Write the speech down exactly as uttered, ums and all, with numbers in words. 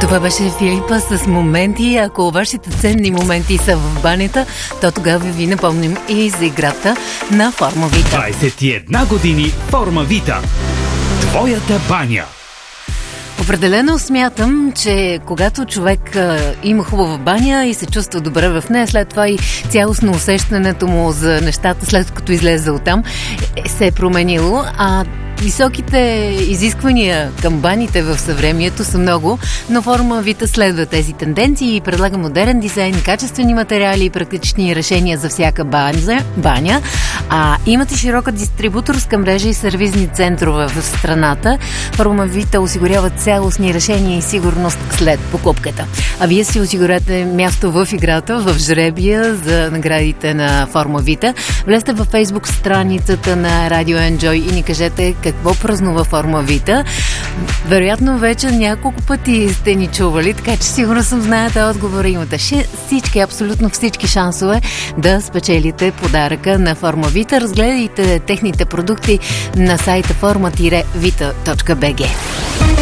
Това беше Филипа с моменти. Ако вашите ценни моменти са в банята, то тогава ви напомним и за играта на Форма Вита. двайсет и една години Форма Вита. Твоята баня. Определено смятам, че когато човек а, има хубава баня и се чувства добре в нея, след това и цялостно усещането му за нещата, след като излезе оттам, е, се е променило, а високите изисквания към баните в съвремието са много, но Форма Вита следва тези тенденции и предлага модерен дизайн, качествени материали и практични решения за всяка баня. А имат и широка дистрибуторска мрежа и сервизни центрове в страната. Форма Вита осигурява цялостни решения и сигурност след покупката. А вие си осигурете място в играта, в жребия за наградите на Форма Вита. Влезте във Фейсбук страницата на Радио Enjoy и ни кажете какво празнува Форма Вита. Вероятно вече няколко пъти сте ни чували, така че сигурно съм знаете отговора. Имате всички, абсолютно всички шансове да спечелите подаръка на Форма Вита. Разгледайте техните продукти на сайта форма вита точка би джи.